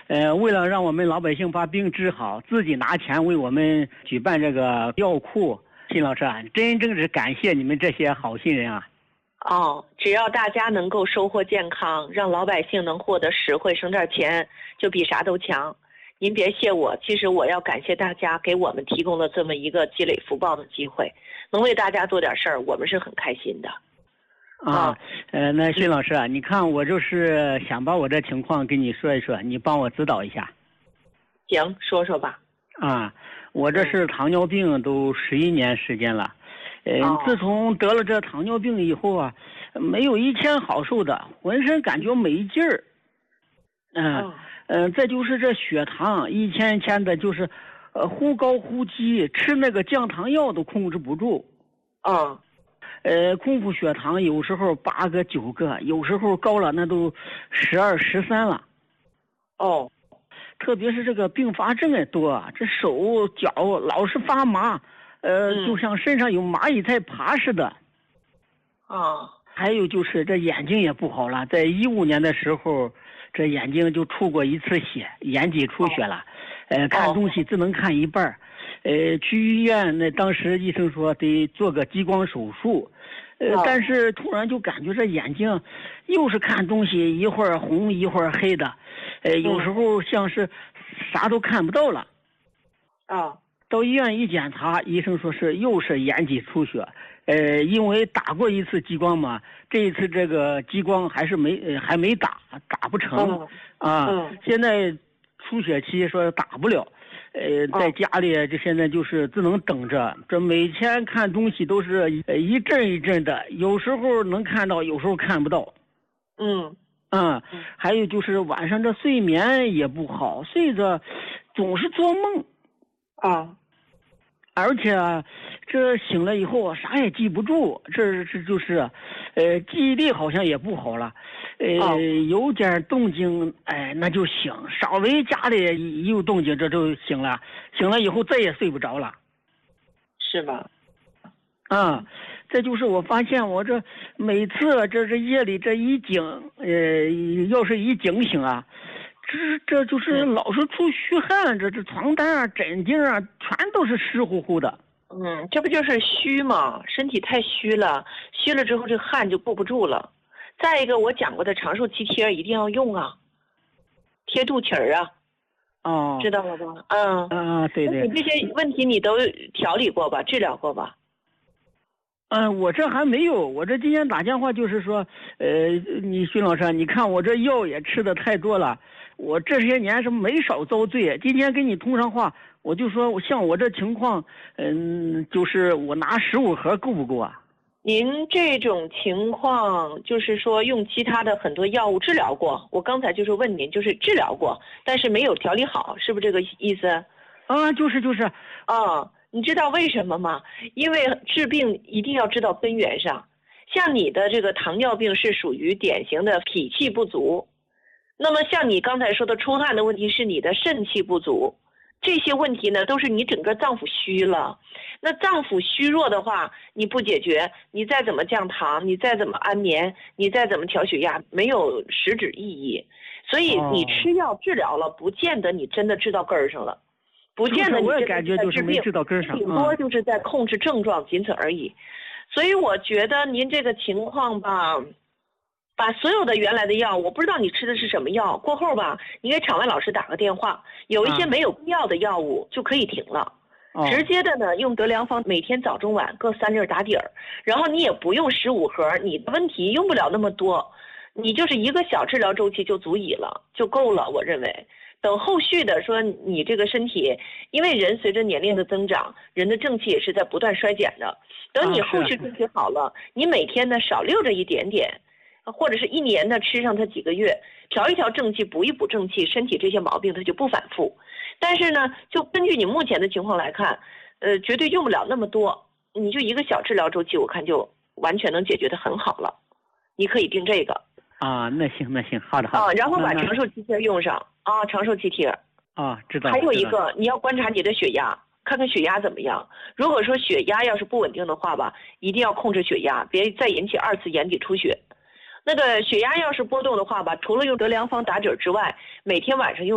为了让我们老百姓把病治好，自己拿钱为我们举办这个药库。辛老师啊，真正是感谢你们这些好心人啊！ 只要大家能够收获健康，让老百姓能获得实惠，省点钱，就比啥都强。您别谢我，其实我要感谢大家给我们提供了这么一个积累福报的机会，能为大家做点事儿，我们是很开心的。 那辛老师啊，你看我就是想把我这情况跟你说一说，你帮我指导一下。 行，说说吧。 我这是糖尿病都11年时间了。自从得了这糖尿病以后啊，没有以前好受的，浑身感觉没劲儿。再就是这血糖，一天一天的就是忽高忽低，吃那个降糖药都控制不住。空腹血糖有时候8个9个，有时候高了那都12、13了。特别是这个并发症也多，这手脚老是发麻，就像身上有蚂蚁在爬似的。还有就是这眼睛也不好了，在15年的时候，这眼睛就出过一次血，眼底出血了，看东西只能看一半。去医院，那当时医生说得做个激光手术，但是突然就感觉这眼睛又是看东西一会儿红一会儿黑的，有时候像是啥都看不到了。到医院一检查，医生说又是眼底出血，因为打过一次激光嘛，这一次这个激光还没打不成。现在出血期说打不了。在家里这现在就是只能等着，这每天看东西都是一阵一阵的，有时候能看到，有时候看不到。还有就是晚上这睡眠也不好，睡着总是做梦。而且这醒了以后啥也记不住，这就是记忆力好像也不好了。有点动静那就醒，稍微家里一有动静这就醒了，醒了以后再也睡不着了。 是吧？ 这就是我发现我这每次这夜里这一惊，要是一惊醒啊，这就是老是出虚汗，这床单啊枕巾啊全都是湿乎乎的。 这不就是虚吗？身体太虚了，虚了之后这汗就固不住了。再一个，我讲过的长寿期贴一定要用啊，贴肚脐儿啊。知道了吧？对。你这些问题你都调理过吧？治疗过吧？ 我这还没有，我这今天打电话就是说，你徐老师，你看我这药也吃的太多了，我这些年是没少遭罪。今天跟你通上话，我就说像我这情况，就是我拿15盒够不够啊？ 您这种情况就是说用其他的很多药物治疗过，我刚才就是问您，就是治疗过，但是没有调理好，是不是这个意思？ 就是。 你知道为什么吗？因为治病一定要知道根源上。像你的这个糖尿病是属于典型的脾气不足，那么像你刚才说的出汗的问题是你的肾气不足，这些问题呢都是你整个脏腑虚了。那脏腑虚弱的话，你不解决，你再怎么降糖，你再怎么安眠，你再怎么调血压，没有实质意义。所以你吃药治疗了，不见得你真的治到根儿上了，不见得你真的在治病，顶多就是在控制症状，仅此而已。所以我觉得您这个情况吧，把所有的原来的药，我不知道你吃的是什么药，过后吧，你给场外老师打个电话，有一些没有必要的药物就可以停了。直接的呢，用德良方每天早中晚各3粒打底儿，然后你也不用15盒，你的问题用不了那么多，你就是一个小治疗周期就足以了，就够了，我认为。等后续的说你这个身体，因为人随着年龄的增长，人的正气也是在不断衰减的。等你后续身体好了，你每天呢少溜着一点点，或者是1年呢吃上它几个月，调一调正气，补一补正气，身体这些毛病它就不反复。但是呢，就根据你目前的情况来看，绝对用不了那么多，你就一个小治疗周期，我看就完全能解决得很好了。你可以定这个。 那行，好的。 然后把长寿期贴用上长寿期贴。 知道。 还有一个，你要观察你的血压，看看血压怎么样。如果说血压要是不稳定的话吧，一定要控制血压，别再引起2次眼底出血。那个血压要是波动的话吧，除了用德良方打底之外，每天晚上用